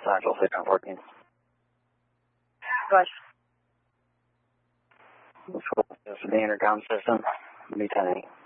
Central 614. Gosh. This is the intercom system. B10A.